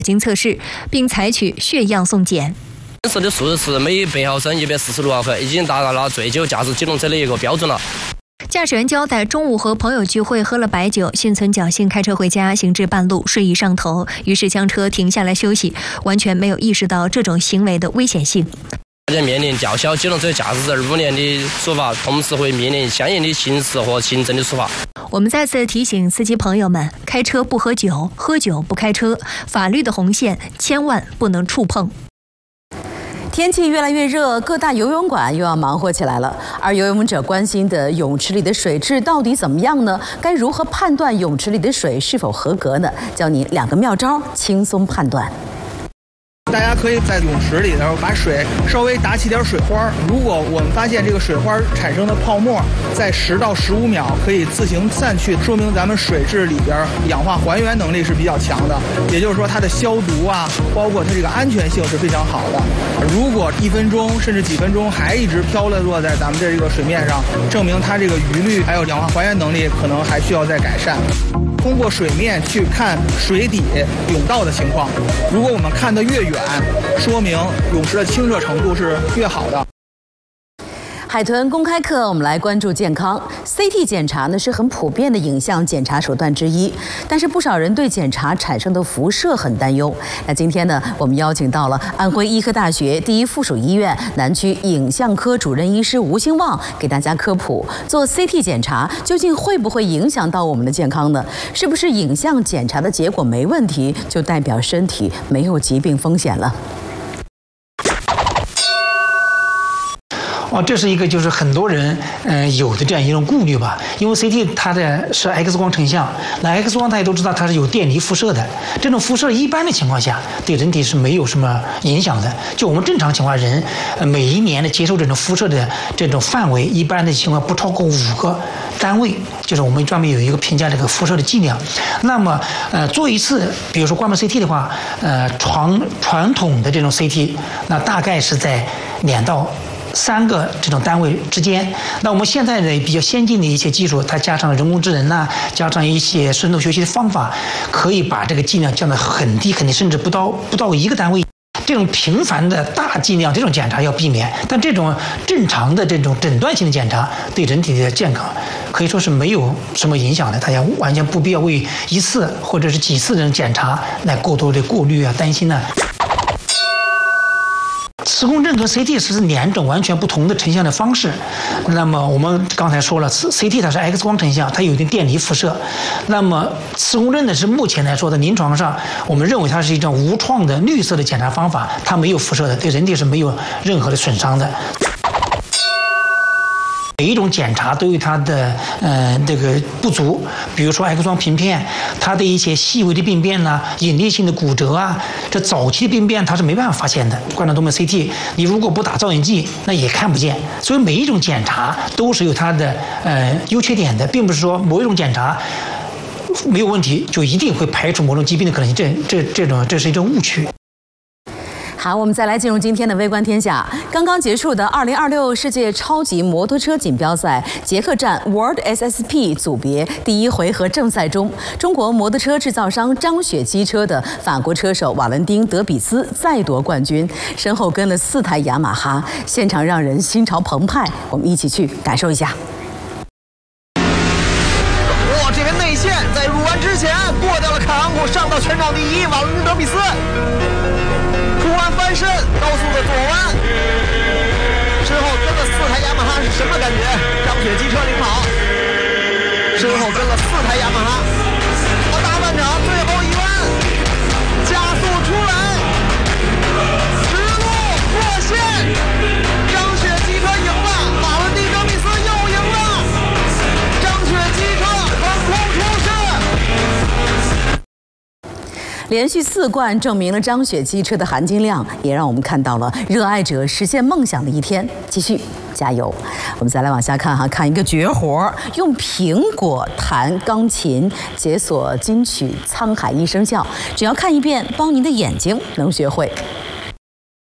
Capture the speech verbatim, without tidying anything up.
经测试，并采取血样送检。 测的数是每百毫升一百四十六毫克，已经达到了醉酒驾驶机动车的一个标准了。 驾驶员交代，中午和朋友聚会喝了白酒，心存侥幸开车回家，行至半路睡意上头，于是将车停下来休息，完全没有意识到这种行为的危险性。 而且面临吊销机动车驾驶证五年的处罚，同时会面临相应的刑事和行政的处罚。 我们再次提醒司机朋友们：开车不喝酒，喝酒不开车，法律的红线千万不能触碰。 天气越来越热，各大游泳馆又要忙活起来了。而游泳者关心的泳池里的水质到底怎么样呢？该如何判断泳池里的水是否合格呢？教你两个妙招，轻松判断。 大家可以在泳池里头把水稍微打起点水花，如果我们发现这个水花产生的泡沫在十到十五秒可以自行散去，说明咱们水质里边氧化还原能力是比较强的，也就是说它的消毒啊，包括它这个安全性是非常好的。如果一分钟甚至几分钟还一直飘落在咱们这个水面上，证明它这个余氯还有氧化还原能力可能还需要再改善。 通过水面去看水底甬道的情况，如果我们看得越远，说明泳池的清澈程度是越好的。 海豚公开课，我们来关注健康。C T 检查呢是很普遍的影像检查手段之一，但是不少人对检查产生的辐射很担忧。那今天呢，我们邀请到了安徽医科大学第一附属医院南区影像科主任医师吴兴旺，给大家科普：做 C T 检查究竟会不会影响到我们的健康呢？是不是影像检查的结果没问题，就代表身体没有疾病风险了？ 哦，这是一个就是很多人嗯、呃、有的这样一种顾虑吧，因为 C T 它的是 X 光成像，那 X 光大家都知道它是有电离辐射的，这种辐射一般的情况下对人体是没有什么影响的。就我们正常情况人，呃每一年的接受这种辐射的这种范围，一般的情况不超过五个单位，就是我们专门有一个评价这个辐射的剂量。那么呃做一次，比如说冠脉 C T 的话，呃传传统的这种 C T， 那大概是在两到 三个这种单位之间，那我们现在的比较先进的一些技术，它加上人工智能呐、啊，加上一些深度学习的方法，可以把这个剂量降得很低，肯定甚至不到不到一个单位。这种频繁的大剂量这种检查要避免，但这种正常的这种诊断性的检查对人体的健康可以说是没有什么影响的，大家完全不必要为一次或者是几次这种检查来过多的顾虑啊、担心呢、啊。 磁共振和 C T 是两种完全不同的成像的方式。那么我们刚才说了 ，C T 它是 X 光成像，它有一定电离辐射。那么磁共振呢是目前来说的临床上，我们认为它是一种无创的绿色的检查方法，它没有辐射的，对人体是没有任何的损伤的。 每一种检查都有它的呃这个不足，比如说 X 光平片，它的一些细微的病变呐、啊、隐匿性的骨折啊，这早期的病变它是没办法发现的。冠状动脉 C T， 你如果不打造影剂，那也看不见。所以每一种检查都是有它的呃优缺点的，并不是说某一种检查没有问题就一定会排除某种疾病的可能性，这这这种这是一种误区。 好，我们再来进入今天的微观天下。刚刚结束的二零二六世界超级摩托车锦标赛捷克站 World S S P 组别第一回合正赛中，中国摩托车制造商张雪机车的法国车手瓦伦丁·德比斯再夺冠军，身后跟了四台雅马哈，现场让人心潮澎湃。我们一起去感受一下。 哇，这边内线在入弯之前过掉了凯昂古，上到全场第一，瓦伦丁·德比斯。 突然翻身，高速的左弯，身后跟了四台雅马哈是什么感觉？张雪机车领跑，身后跟了四台雅马哈。到大半场最后一弯，加速出来，直路过线，张雪机车赢了，瓦伦丁·德比斯又赢了，张雪机车横空出世。 连续四冠证明了张雪机车的含金量，也让我们看到了热爱者实现梦想的一天。继续加油！我们再来往下看哈，看一个绝活，用苹果弹钢琴，解锁金曲《沧海一声笑》，只要看一遍，帮您的眼睛能学会。